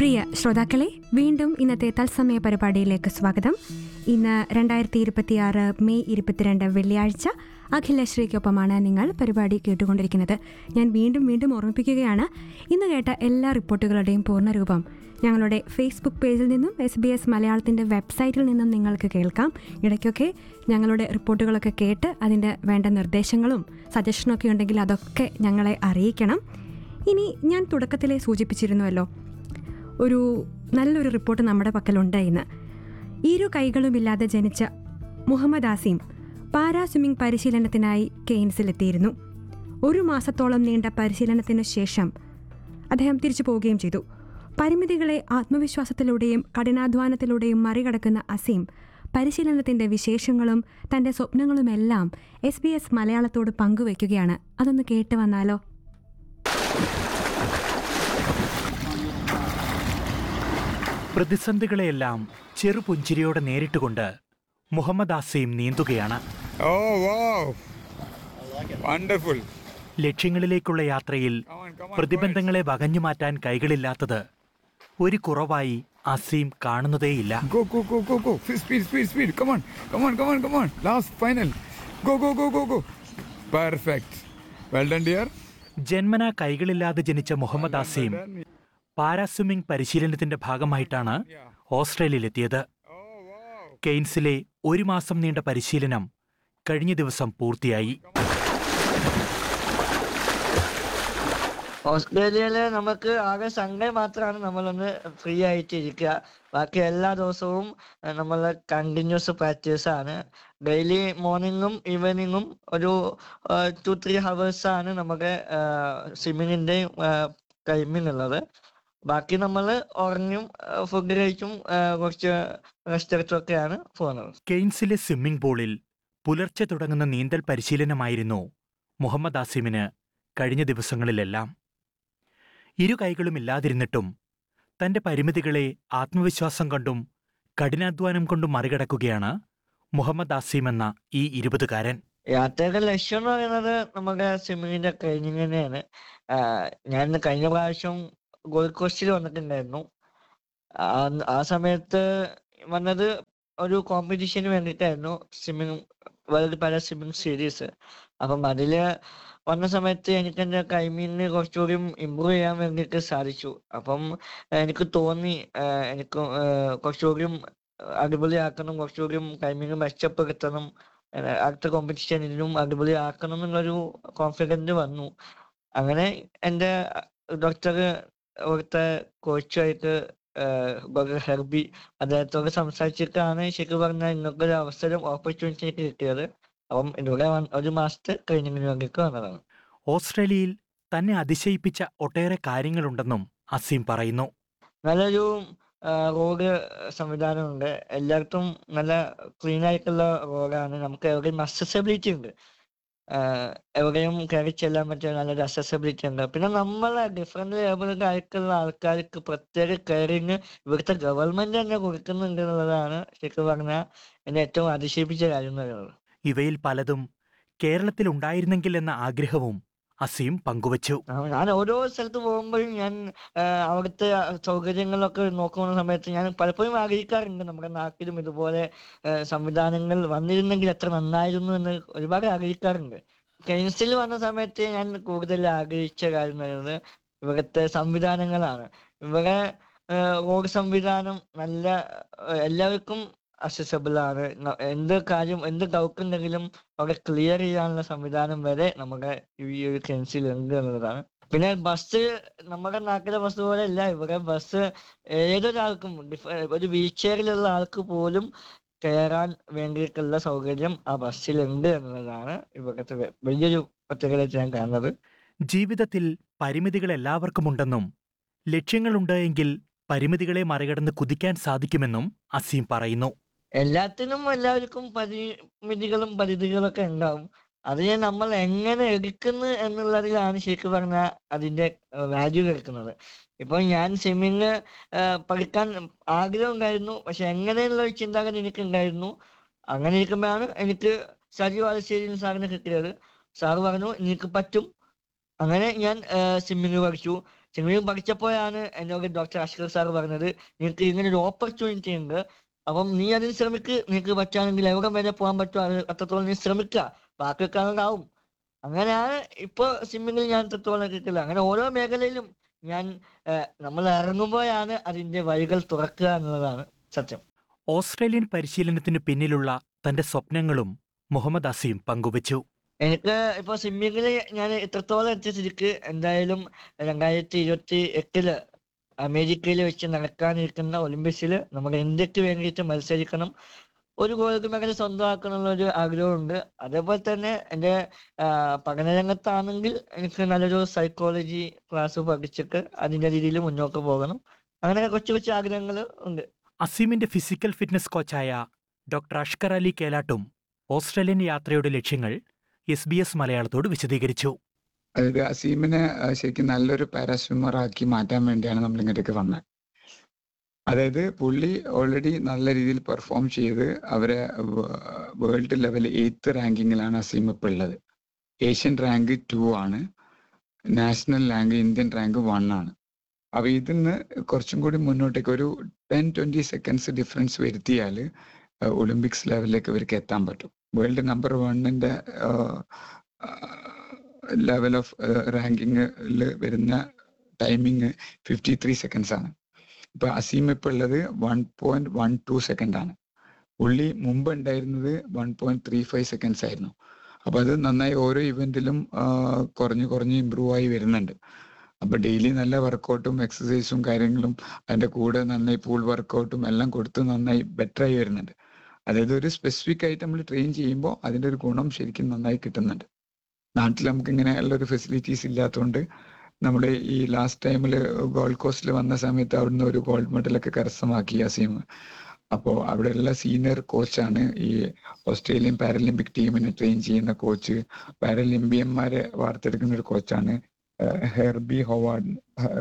പ്രിയ ശ്രോതാക്കളെ, വീണ്ടും ഇന്നത്തെ തത്സമയ പരിപാടിയിലേക്ക് സ്വാഗതം. ഇന്ന് 2026 മെയ് 22 വെള്ളിയാഴ്ച. അഖിലശ്രീക്കൊപ്പമാണ് നിങ്ങൾ പരിപാടി കേട്ടുകൊണ്ടിരിക്കുന്നത്. ഞാൻ വീണ്ടും ഓർമ്മിപ്പിക്കുകയാണ്, ഇന്ന് കേട്ട എല്ലാ റിപ്പോർട്ടുകളുടെയും പൂർണ്ണരൂപം ഞങ്ങളുടെ ഫേസ്ബുക്ക് പേജിൽ നിന്നും SBS മലയാളത്തിൻ്റെ വെബ്സൈറ്റിൽ നിന്നും നിങ്ങൾക്ക് കേൾക്കാം. ഇടയ്ക്കൊക്കെ ഞങ്ങളുടെ റിപ്പോർട്ടുകളൊക്കെ കേട്ട് അതിൻ്റെ വേണ്ട നിർദ്ദേശങ്ങളും സജഷനൊക്കെ ഉണ്ടെങ്കിൽ അതൊക്കെ ഞങ്ങളെ അറിയിക്കണം. ഇനി ഞാൻ തുടക്കത്തിലെ സൂചിപ്പിച്ചിരുന്നുവല്ലോ, ഒരു നല്ലൊരു റിപ്പോർട്ട് നമ്മുടെ പക്കലുണ്ട്. ഇന്ന് ഇരു കൈകളുമില്ലാതെ ജനിച്ച മുഹമ്മദ് ആസിം പാരാ സ്വിമ്മിംഗ് പരിശീലനത്തിനായി കെയ്ൻസിലെത്തിയിരുന്നു. 1 മാസത്തോളം നീണ്ട പരിശീലനത്തിനു ശേഷം അദ്ദേഹം തിരിച്ചു പോവുകയും ചെയ്തു. പരിമിതികളെ ആത്മവിശ്വാസത്തിലൂടെയും കഠിനാധ്വാനത്തിലൂടെയും മറികടക്കുന്ന അസീം പരിശീലനത്തിൻ്റെ വിശേഷങ്ങളും തൻ്റെ സ്വപ്നങ്ങളുമെല്ലാം SBS മലയാളത്തോട് പങ്കുവയ്ക്കുകയാണ്. അതൊന്ന് കേട്ട് വന്നാലോ? പ്രതിസന്ധികളെയെല്ലാം ചെറുപുഞ്ചിരിയോടെ നേരിട്ടുകൊണ്ട് മുഹമ്മദ് ആസിം നീന്തുകയാണ്. ലക്ഷ്യങ്ങളിലേക്കുള്ള യാത്രയിൽ പ്രതിബന്ധങ്ങളെ വകഞ്ഞുമാറ്റാൻ കൈകളില്ലാത്തത് ഒരു കുറവായി അസീം കാണുന്നതേയില്ല. ജന്മനാ കൈകളില്ലാതെ ജനിച്ച മുഹമ്മദ് ആസിം പാരാസ്വിമ്മിംഗ് പരിശീലനത്തിന്റെ ഭാഗമായിട്ടാണ് ഓസ്ട്രേലിയയിലെത്തിയത്. കെയ്ൻസിലെ 1 മാസം നീണ്ട പരിശീലനം കഴിഞ്ഞ ദിവസം പൂർത്തിയായി. ഓസ്ട്രേലിയയില് നമുക്ക് ആകെ സൺഡേ മാത്രമാണ് നമ്മളൊന്ന് ഫ്രീ ആയിട്ട് ഇരിക്കുക. ബാക്കി എല്ലാ ദിവസവും നമ്മൾ കണ്ടിന്യൂസ് പ്രാക്ടീസ് ആണ്. ഡെയിലി മോർണിംഗും ഈവനിങ്ങും ഒരു 2-3 hours ആണ് നമുക്ക് സ്വിമ്മിങ്ങിന്റെ ടൈമിംഗ് ഉള്ളത്. ബാക്കി നമ്മൾ ഉറങ്ങും, ഫുഡ് കഴിക്കും, കുറച്ച് റെസ്റ്റ് എടുത്തൊക്കെയാണ് പോകുന്നത്. കെയ്ൻസിലെ സ്വിമ്മിംഗ് പൂളിൽ പുലർച്ചെ തുടങ്ങുന്ന നീന്തൽ പരിശീലനമായിരുന്നു മുഹമ്മദ് ആസിമിന് കഴിഞ്ഞ ദിവസങ്ങളിലെല്ലാം. ഇരു കൈകളും ഇല്ലാതിരുന്നിട്ടും തന്റെ പരിമിതികളെ ആത്മവിശ്വാസം കൊണ്ടും കഠിനാധ്വാനം കൊണ്ടും മറികടക്കുകയാണ് മുഹമ്മദ് ആസിം എന്ന ഈ 20-കാരൻ. യാത്രയുടെ ലക്ഷ്യം എന്ന് പറയുന്നത് നമ്മുടെ സ്വിമ്മിങ്ങിന്റെ ട്രെയിനിങ് തന്നെയാണ്. ഞാൻ കഴിഞ്ഞ പ്രാവശ്യം ഗോൾഡ് കോസ്റ്റിൽ വന്നിട്ടുണ്ടായിരുന്നു. ആ സമയത്ത് വന്നത് ഒരു കോമ്പറ്റീഷന് വേണ്ടിയിട്ടായിരുന്നു, swimming world para swimming series. അപ്പം അതില് വന്ന സമയത്ത് എനിക്ക് എൻ്റെ ടൈമിങ്ങിന് കുറച്ചുകൂടി ഇമ്പ്രൂവ് ചെയ്യാൻ വേണ്ടിയിട്ട് സാധിച്ചു. അപ്പം എനിക്ക് തോന്നി എനിക്ക് കുറച്ചുകൂടി അടിപൊളിയാക്കണം, കുറച്ചുകൂടി ടൈമിങ് മെച്ചപ്പെടുത്തണം, അടുത്ത കോമ്പറ്റീഷൻ ഇതിനും അടിപൊളി ആക്കണം എന്നുള്ളൊരു കോൺഫിഡൻസ് വന്നു. അങ്ങനെ എൻ്റെ ഡോക്ടർ അവിടുത്തെ കോച്ചുമായിട്ട് ഹെർബി അദ്ദേഹത്തോട് സംസാരിച്ചിട്ടാണ് ശരിക്കും പറഞ്ഞാൽ ഇങ്ങനൊരു അവസരം ഓപ്പർച്യൂണിറ്റി കിട്ടിയത്. അപ്പം ഇതിലൂടെ 1 മാസത്തെ ട്രെയിനിങ്ങിന് വേണ്ടിയിട്ട് വന്നതാണ്. ഓസ്ട്രേലിയയിൽ തന്നെ അതിശയിപ്പിച്ച ഒട്ടേറെ കാര്യങ്ങളുണ്ടെന്നും അസീം പറയുന്നു. നല്ലൊരു റോഡ് സംവിധാനമുണ്ട്. എല്ലായിടത്തും നല്ല ക്ലീൻ ആയിട്ടുള്ള റോഡാണ്. നമുക്ക് എവിടെയും അക്സസിബിലിറ്റി ഉണ്ട്, എവിടെയും കയറി ചെല്ലാൻ പറ്റിയ നല്ലൊരു അക്സസിബിലിറ്റി ഉണ്ട്. പിന്നെ നമ്മളെ ഡിഫറെന്റ് ലേബിളായിട്ടുള്ള ആൾക്കാർക്ക് പ്രത്യേക കെയറിങ് ഇവിടുത്തെ ഗവൺമെന്റ് തന്നെ കൊടുക്കുന്നുണ്ട് എന്നുള്ളതാണ് ശരിക്കും പറഞ്ഞാൽ എന്നെ ഏറ്റവും അതിശയിപ്പിച്ച കാര്യം എന്ന് പറയുന്നത്. ഇവയിൽ പലതും കേരളത്തിൽ ഉണ്ടായിരുന്നെങ്കിൽ എന്ന ആഗ്രഹവും അസീം പങ്കുവച്ചു. ഞാൻ ഓരോ സ്ഥലത്ത് പോകുമ്പോഴും ഞാൻ അവിടുത്തെ സൗകര്യങ്ങളൊക്കെ നോക്കുന്ന സമയത്ത് ഞാൻ പലപ്പോഴും ആഗ്രഹിക്കാറുണ്ട് നമ്മുടെ നാട്ടിലും ഇതുപോലെ സംവിധാനങ്ങൾ വന്നിരുന്നെങ്കിൽ എത്ര നന്നായിരുന്നു എന്ന് ഒരുപാട് ആഗ്രഹിക്കാറുണ്ട്. കെയ്ൻസിൽ വന്ന സമയത്ത് ഞാൻ കൂടുതൽ ആഗ്രഹിച്ച കാര്യം എന്ന് പറയുന്നത് ഇവിടുത്തെ സംവിധാനങ്ങളാണ്. ഇവിടെ റോഡ് സംവിധാനം നല്ല എല്ലാവർക്കും അക്സസിബിൾ ആണ്. എന്ത് കാര്യം, എന്ത് ഡൗട്ട് ഉണ്ടെങ്കിലും അവിടെ ക്ലിയർ ചെയ്യാനുള്ള സംവിധാനം വരെ നമ്മുടെ ഈ ഒരു കെയ്ൻസിൽ ഉണ്ട് എന്നുള്ളതാണ്. പിന്നെ ബസ് നമ്മുടെ നാട്ടിലെ ബസ് പോലെ അല്ല, ഇവിടെ ബസ് ഏതൊരാൾക്കും ഒരു വീൽ ചെയറിലുള്ള ആൾക്ക് പോലും കയറാൻ വേണ്ടിയിട്ടുള്ള സൗകര്യം ആ ബസ്സിലുണ്ട് എന്നുള്ളതാണ് ഇവിടുത്തെ വലിയൊരു പ്രത്യേകത ഞാൻ കാണുന്നത്. ജീവിതത്തിൽ പരിമിതികൾ എല്ലാവർക്കും ഉണ്ടെന്നും ലക്ഷ്യങ്ങളുണ്ട് എങ്കിൽ പരിമിതികളെ മറികടന്ന് കുതിക്കാൻ സാധിക്കുമെന്നും അസീം പറയുന്നു. എല്ലാത്തിനും എല്ലാവർക്കും പരിമിതികളും പരിധികളൊക്കെ ഉണ്ടാവും. അതിനെ നമ്മൾ എങ്ങനെ എടുക്കുന്നു എന്നുള്ളതിലാണ് ശരിക്കും പറഞ്ഞാൽ അതിന്റെ വാല്യൂ കേൾക്കുന്നത്. ഇപ്പൊ ഞാൻ സ്വിമ്മിങ് പഠിക്കാൻ ആഗ്രഹം ഉണ്ടായിരുന്നു, പക്ഷെ എങ്ങനെയുള്ള ഒരു ചിന്താഗതി എനിക്ക് ഉണ്ടായിരുന്നു. അങ്ങനെ ഇരിക്കുമ്പോഴാണ് എനിക്ക് സജീവ് ആലശ്ശേരി സാറിനെ കിട്ടിയത്. സാറ് പറഞ്ഞു നിനക്ക് പറ്റും. അങ്ങനെ ഞാൻ സ്വിമ്മിങ് പഠിച്ചു. സ്വിമ്മിങ് പഠിച്ചപ്പോഴാണ് എന്നോട് ഡോക്ടർ അഷ്കർ സാർ പറഞ്ഞത്, നിനക്ക് ഇങ്ങനെ ഒരു ഓപ്പർച്യൂണിറ്റി ഉണ്ട്, അപ്പം നീ അതിന് ശ്രമിക്ക്, നിനക്ക് പറ്റുകയാണെങ്കിൽ എവിടെ വരെ പോകാൻ പറ്റുമോ അത് അത്രത്തോളം നീ ശ്രമിക്കുക, ബാക്കിയൊക്കെ അങ്ങാവും. അങ്ങനെയാണ് ഇപ്പൊ സ്വിമ്മിങ്ങിൽ ഞാൻ എത്രത്തോളം കിട്ടില്ല. അങ്ങനെ ഓരോ മേഖലയിലും ഞാൻ നമ്മൾ ഇറങ്ങുമ്പോഴാണ് അതിന്റെ വഴികൾ തുറക്കുക എന്നുള്ളതാണ് സത്യം. ഓസ്ട്രേലിയൻ പരിശീലനത്തിന് പിന്നിലുള്ള തന്റെ സ്വപ്നങ്ങളും മുഹമ്മദ് അസീം പങ്കുവച്ചു. എനിക്ക് ഇപ്പൊ സ്വിമ്മിങ്ങിൽ ഞാൻ ഇത്രത്തോളം എത്തിയ സ്ഥിതിക്ക് എന്തായാലും 2028 അമേരിക്കയിൽ വെച്ച് നടക്കാനിരിക്കുന്ന ഒളിമ്പിക്സിൽ നമ്മുടെ ഇന്ത്യക്ക് വേണ്ടിയിട്ട് മത്സരിക്കണം, ഒരു ഗോൾഡ് മെഡൽ സ്വന്തമാക്കാനുള്ള ഒരു ആഗ്രഹമുണ്ട്. അതേപോലെ തന്നെ എൻ്റെ പഠനരംഗത്താണെങ്കിൽ എനിക്ക് നല്ലൊരു സൈക്കോളജി ക്ലാസ് പഠിച്ചിട്ട് അതിൻ്റെ രീതിയിൽ മുന്നോട്ട് പോകണം. അങ്ങനെ കൊച്ചു കൊച്ചു ആഗ്രഹങ്ങൾ ഉണ്ട്. അസീമിന്റെ physical fitness കോച്ചായ doctor Ashkar Ali കേലാട്ടും Australian യാത്രയുടെ ലക്ഷ്യങ്ങൾ SBS മലയാളത്തോട് വിശദീകരിച്ചു. അതായത് അസീമിനെ ശരിക്കും നല്ലൊരു പാരാസ്വിമ്മർ ആക്കി മാറ്റാൻ വേണ്ടിയാണ് നമ്മൾ ഇങ്ങോട്ടേക്ക് വന്നത്. അതായത് പുള്ളി ഓൾറെഡി നല്ല രീതിയിൽ പെർഫോം ചെയ്ത് അവരെ വേൾഡ് ലെവൽ 8th റാങ്കിങ്ങിലാണ് അസീം ഇപ്പോൾ ഉള്ളത്. ഏഷ്യൻ റാങ്ക് 2 ആണ്, നാഷണൽ റാങ്ക് ഇന്ത്യൻ റാങ്ക് 1 ആണ്. അപ്പൊ ഇതിന്ന് കുറച്ചും കൂടി മുന്നോട്ടേക്ക് ഒരു 10-20 സെക്കൻഡ്സ് ഡിഫറൻസ് വരുത്തിയാൽ ഒളിമ്പിക്സ് ലെവലിലേക്ക് ഇവർക്ക് എത്താൻ പറ്റും. വേൾഡ് നമ്പർ 1ന്റെ ലെവൽ ഓഫ് റാങ്കിങ്ങിൽ വരുന്ന ടൈമിങ് 53 സെക്കൻഡ്സ് ആണ്. ഇപ്പൊ അസീം ഇപ്പൊ ഉള്ളത് 1.12 സെക്കൻഡ് ആണ്. പുള്ളി മുമ്പ് ഉണ്ടായിരുന്നത് 1.35 സെക്കൻഡ്സ് ആയിരുന്നു. അപ്പൊ അത് നന്നായി ഓരോ ഇവന്റിലും കുറഞ്ഞ് ഇമ്പ്രൂവ് ആയി വരുന്നുണ്ട്. അപ്പൊ ഡെയിലി നല്ല വർക്കൗട്ടും എക്സസൈസും കാര്യങ്ങളും അതിന്റെ കൂടെ നന്നായി പൂൾ വർക്കൗട്ടും എല്ലാം കൊടുത്ത് നന്നായി ബെറ്റർ ആയി വരുന്നുണ്ട്. അതായത് ഒരു സ്പെസിഫിക് ആയിട്ട് നമ്മൾ ട്രെയിൻ ചെയ്യുമ്പോൾ അതിന്റെ ഒരു ഗുണം ശരിക്കും നന്നായി കിട്ടുന്നുണ്ട്. നാട്ടിൽ നമുക്ക് ഇങ്ങനെയുള്ള ഒരു ഫെസിലിറ്റീസ് ഇല്ലാത്തതുകൊണ്ട് നമ്മൾ ഈ ലാസ്റ്റ് ടൈമിൽ ഗോൾഡ് കോസ്റ്റിൽ വന്ന സമയത്ത് അവിടുന്ന് ഒരു ഗോൾഡ് മെഡലൊക്കെ കരസ്ഥമാക്കി അസീം. അപ്പോൾ അവിടെയുള്ള സീനിയർ കോച്ചാണ് ഈ ഓസ്ട്രേലിയൻ പാരലിമ്പിക് ടീമിനെ ട്രെയിൻ ചെയ്യുന്ന കോച്ച്, പാരലിമ്പിയന്മാരെ വാർത്തെടുക്കുന്ന ഒരു കോച്ചാണ് ഹെർബി ഹൊവാർഡ്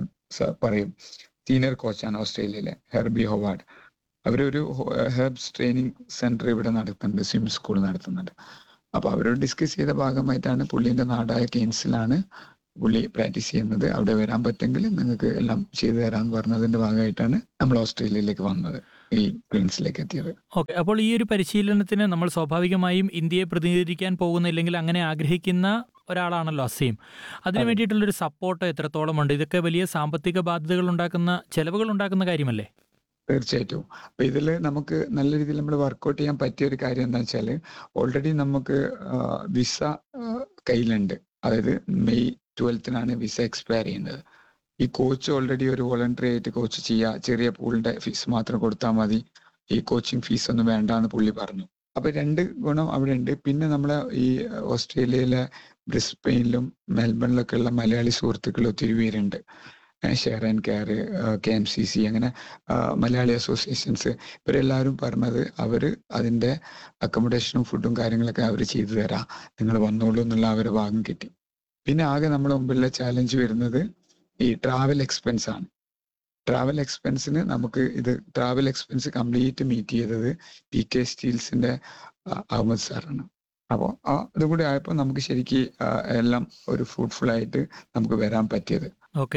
പറയും. സീനിയർ കോച്ചാണ് ഓസ്ട്രേലിയയിലെ ഹെർബി ഹൊവാർഡ്. അവരൊരു ഹെർബ്സ് ട്രെയിനിങ് സെന്റർ ഇവിടെ നടത്തുന്നുണ്ട്, സ്വിം സ്കൂൾ നടത്തുന്നുണ്ട്. അപ്പൊ അവരോട് ഡിസ്കസ് ചെയ്ത ഭാഗമായിട്ടാണ് പുള്ളിന്റെ നാടായ കെയ്ൻസിലാണ് പുള്ളി പ്രാക്ടീസ് ചെയ്യുന്നത്. അവിടെ വരാൻ പറ്റുമെങ്കിൽ നിങ്ങൾക്ക് എല്ലാം ചെയ്തു തരാമെന്ന് പറഞ്ഞതിന്റെ ഭാഗമായിട്ടാണ് നമ്മൾ ഓസ്ട്രേലിയയിലേക്ക് വന്നത്, ഈ കെയ്ൻസിലേക്ക് എത്തിയത്. ഓക്കെ, അപ്പോൾ ഈ ഒരു പരിശീലനത്തിന് നമ്മൾ സ്വാഭാവികമായും ഇന്ത്യയെ പ്രതിനിധീകരിക്കാൻ പോകുന്നില്ലെങ്കിൽ അങ്ങനെ ആഗ്രഹിക്കുന്ന ഒരാളാണല്ലോ അസീം. അതിന് വേണ്ടിയിട്ടുള്ളൊരു സപ്പോർട്ട് എത്രത്തോളം ഉണ്ട്? ഇതൊക്കെ വലിയ സാമ്പത്തിക ബാധ്യതകൾ ഉണ്ടാക്കുന്ന, ചെലവുകൾ ഉണ്ടാക്കുന്ന കാര്യമല്ലേ? തീർച്ചയായിട്ടും. അപ്പൊ ഇതില് നമുക്ക് നല്ല രീതിയിൽ നമ്മൾ വർക്കൗട്ട് ചെയ്യാൻ പറ്റിയ ഒരു കാര്യം എന്താ വെച്ചാല് ഓൾറെഡി നമുക്ക് വിസ കയ്യിലുണ്ട്. അതായത് May 12 വിസ എക്സ്പയർ ചെയ്യുന്നത്. ഈ കോച്ച് ഓൾറെഡി ഒരു വോളണ്ടറി ആയിട്ട് കോച്ച് ചെയ്യുക, ചെറിയ പൂളിന്റെ ഫീസ് മാത്രം കൊടുത്താൽ മതി, ഈ കോച്ചിങ് ഫീസ് ഒന്നും വേണ്ടാന്ന് പുള്ളി പറഞ്ഞു. അപ്പൊ 2 ഗുണം അവിടെ ഉണ്ട്. പിന്നെ നമ്മളെ ഈ ഓസ്ട്രേലിയയിലെ ബ്രിസ്ബെയിനിലും മെൽബണിലൊക്കെ ഉള്ള മലയാളി സുഹൃത്തുക്കൾ ഒത്തിരി പേരുണ്ട്. ഷെയർ ആൻഡ് കെയർ, KMCC, അങ്ങനെ മലയാളി അസോസിയേഷൻസ്, ഇവരെല്ലാവരും പറഞ്ഞത് അവർ അതിൻ്റെ അക്കോമഡേഷനും ഫുഡും കാര്യങ്ങളൊക്കെ അവർ ചെയ്തു തരാം, നിങ്ങൾ വന്നോളൂ എന്നുള്ള അവരുടെ ഭാഗം കിട്ടി. പിന്നെ ആകെ നമ്മുടെ മുമ്പിലുള്ള ചാലഞ്ച് വരുന്നത് ഈ ട്രാവൽ എക്സ്പെൻസ് ആണ്. ട്രാവൽ എക്സ്പെൻസിന് നമുക്ക് ട്രാവൽ എക്സ്പെൻസ് കംപ്ലീറ്റ് മീറ്റ് ചെയ്തത് PK സ്റ്റീൽസിന്റെ അഹമ്മദ് സാറാണ്. അപ്പോൾ അതുകൂടി ആയപ്പോൾ നമുക്ക് ശരിക്കും എല്ലാം ഒരു ഫ്രൂട്ട്ഫുൾ ആയിട്ട് നമുക്ക് വരാൻ പറ്റിയത്. ഓക്കെ,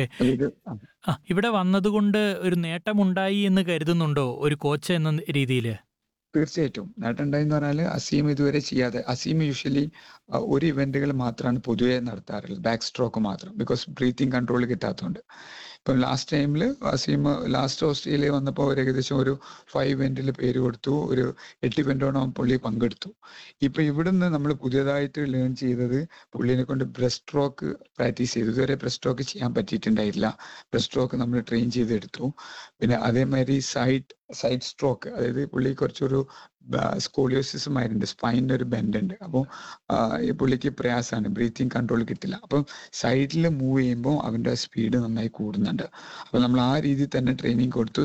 ഇവിടെ വന്നതുകൊണ്ട് ഒരു നേട്ടമുണ്ടായി എന്ന് കരുതുന്നുണ്ടോ ഒരു കോച്ച് എന്ന രീതിയിൽ? തീർച്ചയായിട്ടും നേട്ടമുണ്ടായെന്ന് പറഞ്ഞാൽ അസീം ഇതുവരെ ചെയ്യാതെ, അസീം യൂഷ്വലി ഒരു ഇവന്റുകൾ മാത്രമാണ് പൊതുവെ നടത്താറുള്ളത്, ബാക്ക് സ്ട്രോക്ക് മാത്രം, ബിക്കോസ് ബ്രീത്തിങ് കൺട്രോൾ കിട്ടാത്തതുകൊണ്ട്. ഇപ്പം ലാസ്റ്റ് ടൈമിൽ അസീം ഓസ്ട്രേലിയ വന്നപ്പോൾ ഏകദേശം ഒരു 5 ഇവന്റിൽ പേര് കൊടുത്തു, ഒരു 8 ഇവന്റോളം പുള്ളി പങ്കെടുത്തു. ഇപ്പൊ ഇവിടുന്ന് നമ്മൾ പുതിയതായിട്ട് ലേൺ ചെയ്തത് പുള്ളിനെ കൊണ്ട് ബ്രസ്റ്റ് സ്ട്രോക്ക് പ്രാക്ടീസ് ചെയ്തു. ഇതുവരെ ബ്രസ്റ്റ് സ്ട്രോക്ക് ചെയ്യാൻ പറ്റിയിട്ടുണ്ടായില്ല, ബ്രസ്റ്റ് സ്ട്രോക്ക് നമ്മൾ ട്രെയിൻ ചെയ്തെടുത്തു. പിന്നെ അതേമാതിരി സൈഡ് സ്ട്രോക്ക്, അതായത് പുള്ളി കുറച്ചൊരു സ്കോളിയോസിസും ആയിട്ടുണ്ട്, സ്പൈനിന് ഒരു ബെൻഡ് ഉണ്ട്. അപ്പോൾ ഈ പുള്ളിക്ക് പ്രയാസമാണ്, ബ്രീത്തിങ് കൺട്രോൾ കിട്ടില്ല. അപ്പം സൈഡിൽ മൂവ് ചെയ്യുമ്പോൾ അവൻ്റെ സ്പീഡ് നന്നായി കൂടുന്നുണ്ട്. അപ്പം നമ്മൾ ആ രീതിയിൽ തന്നെ ട്രെയിനിങ് കൊടുത്തു,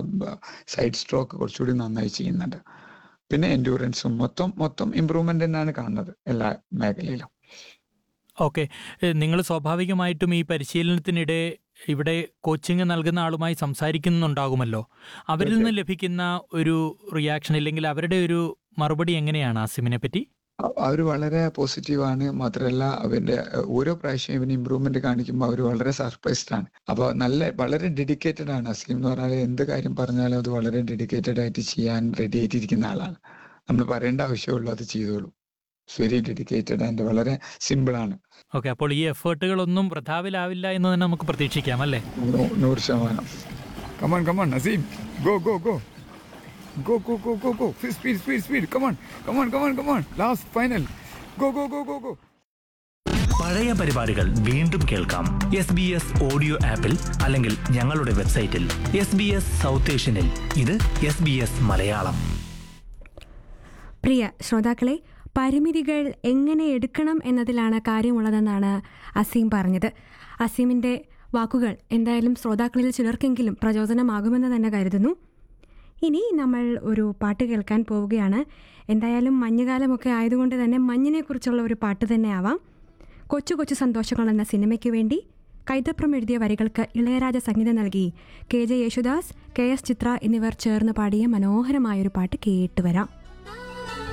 സൈഡ് സ്ട്രോക്ക് കുറച്ചുകൂടി നന്നായി ചെയ്യുന്നുണ്ട്. പിന്നെ എൻഡ്യൂറൻസും മൊത്തം ഇമ്പ്രൂവ്മെന്റ് തന്നെയാണ് കാണുന്നത് എല്ലാ മേഖലയിലും. ഓക്കെ, നിങ്ങൾ സ്വാഭാവികമായിട്ടും ഈ പരിശീലനത്തിനിടെ ഇവിടെ കോച്ചിങ് നൽകുന്ന ആളുമായി സംസാരിക്കുന്നുണ്ടാകുമല്ലോ. അവരിൽ നിന്ന് ലഭിക്കുന്ന ഒരു റിയാക്ഷൻ അല്ലെങ്കിൽ അവരുടെ ഒരു മറുപടി എങ്ങനെയാണ് ആസിമിനെ പറ്റി? അവർ വളരെ പോസിറ്റീവാണ്. മാത്രമല്ല അവന്റെ ഓരോ പ്രാവശ്യം ഇവന് ഇമ്പ്രൂവ്മെന്റ് കാണിക്കുമ്പോൾ അവർ വളരെ സർപ്രൈസ്ഡ് ആണ്. അപ്പോൾ വളരെ ഡെഡിക്കേറ്റഡ് ആണ് അസീം എന്ന് പറഞ്ഞാൽ. എന്ത് കാര്യം പറഞ്ഞാലും അത് വളരെ ഡെഡിക്കേറ്റഡ് ആയിട്ട് ചെയ്യാൻ റെഡി ആയിട്ടിരിക്കുന്ന ആളാണ്. നമ്മൾ പറയേണ്ട ആവശ്യമുള്ളൂ, അത് ചെയ്തോളൂ. വെരി ഡെഡിക്കേറ്റഡ് ആൻഡ് വളരെ സിമ്പിൾ ആണ്. ഓക്കെ, അപ്പോൾ ഈ എഫേർട്ടുകളൊന്നും വൃഥാവിലാവില്ല എന്ന് തന്നെ നമുക്ക് പ്രതീക്ഷിക്കാം അല്ലേ? 100%. Come on come on Azeem, go go go go go go go go speed come on come on come on come on last final go go go go go. പഴയ പരിപാടികൾ വീണ്ടും കേൾക്കാം SBS ഓഡിയോ ആപ്പിൽ അല്ലെങ്കിൽ ഞങ്ങളുടെ വെബ്സൈറ്റിൽ SBS സൗത്ത് ഏഷ്യനിൽ. ഇത് SBS മലയാളം. പ്രിയ ശ്രോതാക്കളെ, പരിമിതികൾ എങ്ങനെ എടുക്കണം എന്നതിലാണ് കാര്യമുള്ളതെന്നാണ് അസീം പറഞ്ഞത്. അസീമിൻ്റെ വാക്കുകൾ എന്തായാലും ശ്രോതാക്കളിൽ ചിലർക്കെങ്കിലും പ്രചോദനമാകുമെന്ന് തന്നെ കരുതുന്നു. ഇനി നമ്മൾ ഒരു പാട്ട് കേൾക്കാൻ പോവുകയാണ്. എന്തായാലും മഞ്ഞുകാലമൊക്കെ ആയതുകൊണ്ട് തന്നെ മഞ്ഞിനെക്കുറിച്ചുള്ള ഒരു പാട്ട് തന്നെ ആവാം. കൊച്ചു കൊച്ചു സന്തോഷങ്ങൾ എന്ന സിനിമയ്ക്ക് വേണ്ടി കൈതപ്രം എഴുതിയ വരികൾക്ക് ഇളയരാജ സംഗീതം നൽകി KJ യേശുദാസ്, KS ചിത്ര എന്നിവർ ചേർന്ന് പാടിയ മനോഹരമായൊരു പാട്ട് കേട്ടുവരാം.